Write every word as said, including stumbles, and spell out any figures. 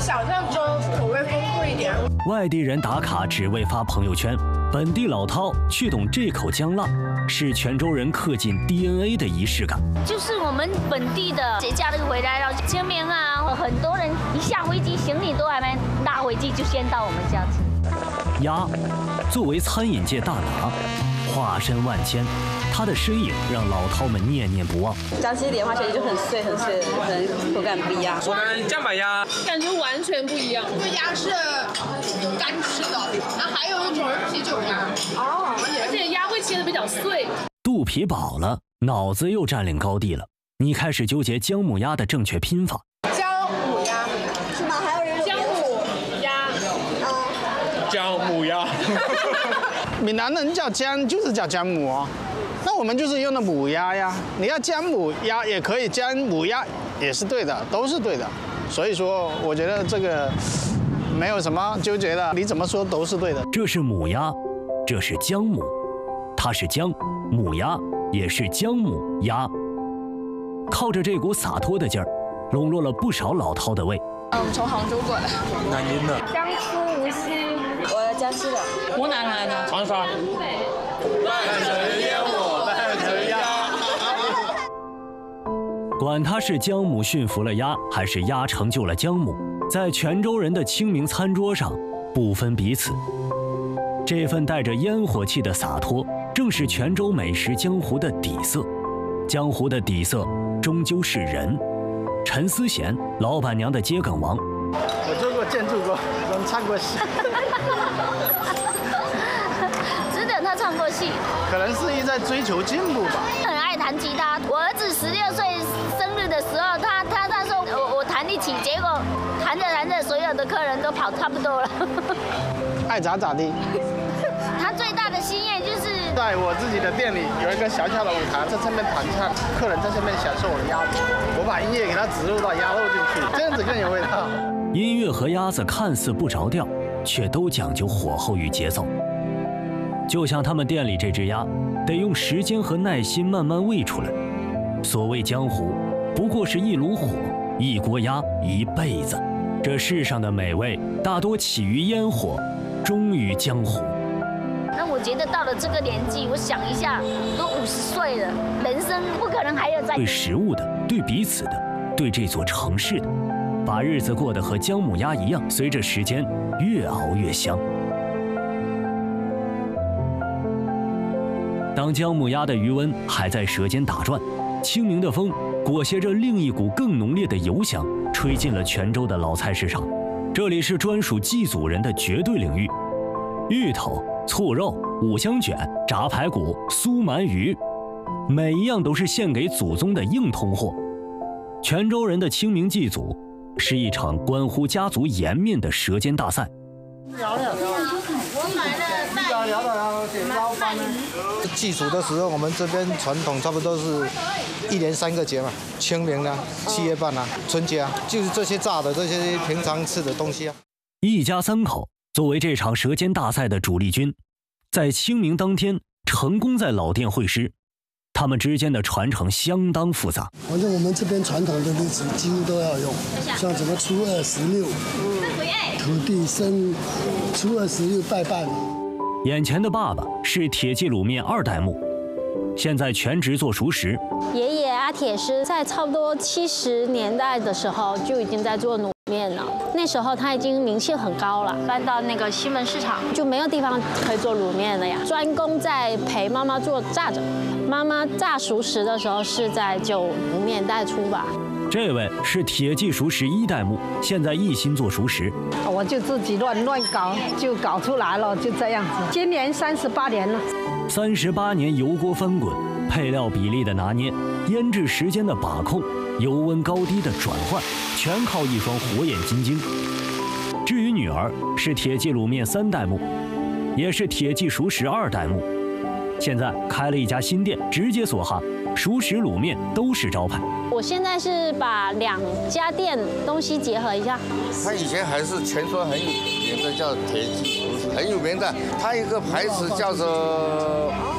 想象中口味丰富一点。 外地人打卡只为发朋友圈，本地老饕却懂这口姜辣，是泉州人刻进 D N A 的仪式感。 就是我们本地的节假日回来了，清明啊，很多人一下飞机，行李都还没拿回去，就先到我们家吃。 鸭，作为餐饮界大拿，化身万千，它的身影让老饕们念念不忘。 江西莲花水就很碎很碎，很口感不一样。 我们酱板鸭感觉完全不一样，这个鸭是干吃的，然后还有一种是啤酒鸭哦，而且鸭会切的比较碎。 肚皮饱了，脑子又占领高地了，你开始纠结姜母鸭的正确拼法。 姜母鸭是吗？还有人姜母鸭， 姜母鸭。 闽南人叫姜就是叫姜母哦，那我们就是用的母鸭呀。你要姜母鸭也可以，姜母鸭也是对的，都是对的。所以说，我觉得这个没有什么纠结的，你怎么说都是对的。 这是母鸭，这是姜母，它是姜，母鸭也是姜母鸭。靠着这股洒脱的劲儿，笼络了不少老饕的胃。 嗯，我们从杭州过来， 南宁的， 江苏无锡， 我江西的， 湖南来的， 长沙。半城烟火半城鸭。 管它是姜母驯服了鸭，还是鸭成就了姜母，在泉州人的清明餐桌上，不分彼此。这份带着烟火气的洒脱，正是泉州美食江湖的底色。江湖的底色，终究是人。陈思贤，老板娘的桔梗王。 我做过建筑工，能唱过戏。 只等他唱过戏。 可能是一在追求进步吧。 很爱弹吉他，我儿子十六岁生日的时候，他他他说我我弹得起，结果弹着弹着，所有的客人都跑差不多了。 爱咋咋地。 他最大的心愿就是在我自己的店里有一个小小的舞台，在上面弹唱，客人在上面享受我的鸭子，我把音乐给它植入到鸭肉进去，这样子更有味道。 音乐和鸭子看似不着调，却都讲究火候与节奏。就像他们店里这只鸭，得用时间和耐心慢慢喂出来。所谓江湖，不过是一炉火，一锅鸭，一辈子。这世上的美味，大多起于烟火，终于江湖。 那我觉得到了这个年纪，我想一下，都五十岁了，人生不可能还有在对食物的，对彼此的，对这座城市的，把日子过得和姜母鸭一样，随着时间越熬越香。当姜母鸭的余温还在舌尖打转，清明的风裹挟着另一股更浓烈的油香，吹进了泉州的老菜市场。这里是专属祭祖人的绝对领域，芋头、醋肉、五香卷、炸排骨、酥鳗鱼，每一样都是献给祖宗的硬通货。泉州人的清明祭祖是一场关乎家族颜面的舌尖大赛。 我买了带鱼。 祭祖的时候，我们这边传统差不多是一年三个节嘛，清明啊、七月半啊、春节啊，就是这些炸的、这些平常吃的东西啊。 一家三口作为这场舌尖大赛的主力军，在清明当天成功在老店会师。他们之间的传承相当复杂。 反正我们这边传统的历史几乎都要用，像什么初二十六、土地生、初二十六拜拜。 眼前的爸爸是铁记卤面二代目，现在全职做熟食。 爷爷阿铁师在差不多七十年代的时候就已经在做卤面了，那时候他已经名气很高了，搬到那个西门市场就没有地方可以做卤面了呀，专攻在陪妈妈做炸着。妈妈炸熟食的时候是在九零年代初吧。 这位是铁记熟食一代目，现在一心做熟食。 我就自己乱乱搞，就搞出来了，就这样子。今年三十八年了。 三十八年油锅翻滚，配料比例的拿捏，腌制时间的把控，油温高低的转换，全靠一双火眼金睛。至于女儿，是铁记卤面三代目，也是铁记熟食二代目。现在开了一家新店，直接梭哈，熟食卤面都是招牌。 我现在是把两家店东西结合一下。 它以前还是全说很有名的，叫铁记熟食，很有名的。它一个牌子叫做